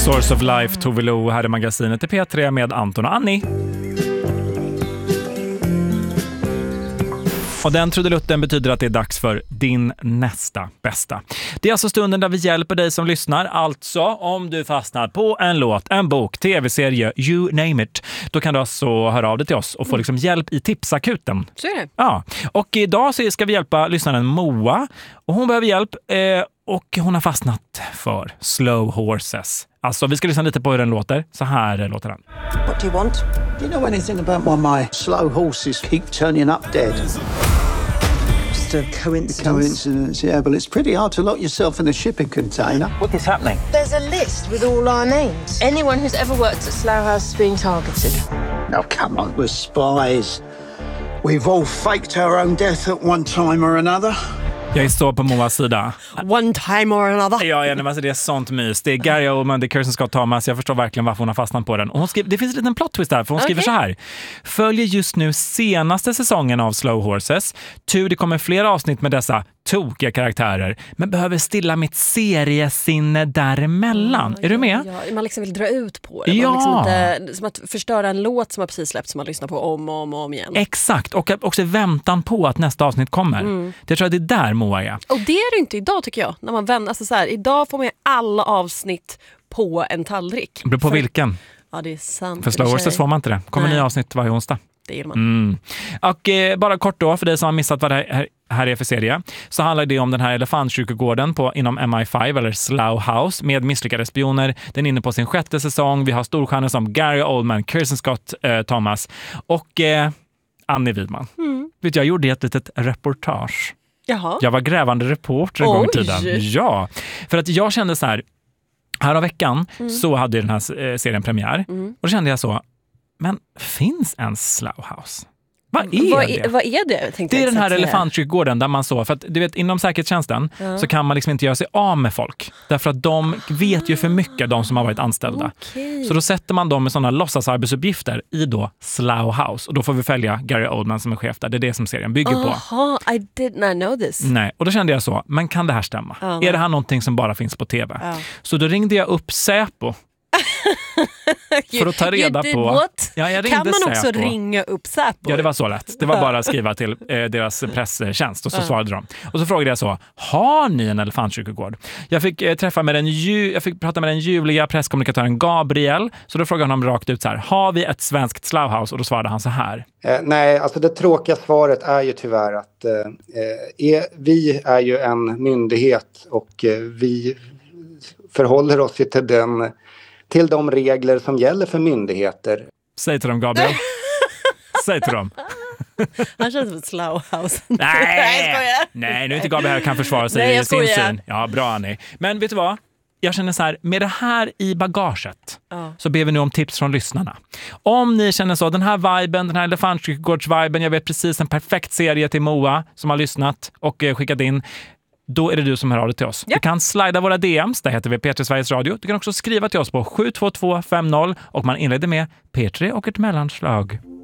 Source of Life, Tove Lo, här är magasinet i P3 med Anton och Annie. Och den trudelutten betyder att det är dags för din nästa bästa. Det är alltså stunden där vi hjälper dig som lyssnar. Alltså om du fastnar på en låt, en bok, tv-serie, you name it. Då kan du alltså höra av dig till oss och få liksom hjälp i tipsakuten. Så är det. Ja, och idag så ska vi hjälpa lyssnaren Moa. Och hon behöver hjälp och hon har fastnat för Slow Horses. Alltså vi ska lyssna lite på hur den låter. Så här låter den. What do you want? Do you know anything about why my slow horses keep turning up dead? Just a coincidence. Coincidence, yeah, but it's pretty hard to lock yourself in a shipping container. What is happening? There's a list with all our names. Anyone who's ever worked at Slough House is being targeted. Now, come on, we're spies. We've all faked our own death at one time or another. Jag är så på Moas sida. One time or another. Ja, alltså det är sånt mys. Det är Gary Oldman, det är Kirsten Scott Thomas. Jag förstår verkligen varför hon har fastnat på den. Och hon skriver, det finns en liten plot twist där, för hon skriver så här. Följer just nu senaste säsongen av Slow Horses. Det kommer flera avsnitt med dessa tokiga karaktärer, men behöver stilla mitt seriesinne däremellan. Är du med? Ja, man liksom vill dra ut på det. Ja. Man liksom inte, som att förstöra en låt som har precis släppt som man lyssnar på om igen. Exakt, och också väntan på att nästa avsnitt kommer. Det tror jag det är där Moa är. Och det är det inte idag tycker jag. När man vänder, alltså så här, idag får man ju alla avsnitt på en tallrik. Det beror på vilken. Ja, det är sant. För Slow Horses får man inte det. Kommer nya avsnitt varje onsdag. Det gillar man. Och bara kort då, för dig som har missat vad det här är för serie, så handlar det om den här elefantkyrkogården inom MI5 eller Slough House med misslyckade spioner. Den är inne på sin 6:e säsong. Vi har storstjärnor som Gary Oldman, Kirsten Scott Thomas och Annie Widman. Jag gjorde ett litet reportage. Jaha. Jag var grävande reporter en gång i tiden. Ja, för att jag kände så här av veckan så hade den här serien premiär och då kände jag så, men finns en Slough House? Vad är det? Det är den här elefantkyrkogården där man för att du vet, inom säkerhetstjänsten så kan man liksom inte göra sig av med folk. Därför att de vet ju för mycket, de som har varit anställda. Så då sätter man dem med sådana låtsasarbetsuppgifter i då Slough House. Och då får vi följa Gary Oldman som är chef där. Det är det som serien bygger på. I did not know this. Nej, och då kände jag så, men kan det här stämma? Är det här någonting som bara finns på tv? Så då ringde jag upp Säpo. För att ta reda på. Ja, jag ringde kan man också Säpo. ringa upp Säpo? Ja, det var så lätt. Det var bara att skriva till deras presstjänst och så svarade de. Och så frågade jag så, har ni en elefantkyrkogård? Jag fick prata med den ljuvliga presskommunikatören Gabriel. Så då frågade han rakt ut så här, har vi ett svenskt Slough House? Och då svarade han så här. Nej, alltså det tråkiga svaret är ju tyvärr att vi är ju en myndighet och vi förhåller oss ju till de regler som gäller för myndigheter. Säg till dem, Gabriel. Säg till dem. Han känns som ett Slough House. Nej, nu är inte Gabriel här kan försvara sig i sin syn. Ja, bra Annie. Men vet du vad? Jag känner så här, med det här i bagaget så ber vi nu om tips från lyssnarna. Om ni känner så, den här viben, den här elefantkyrkogårds-viben, jag vet precis en perfekt serie till Moa som har lyssnat och skickat in. Då är det du som hör av dig till oss. Du kan slida våra DMs, där heter vi P3 Sveriges Radio. Du kan också skriva till oss på 72250 och man inleder med P3 och ett mellanslag.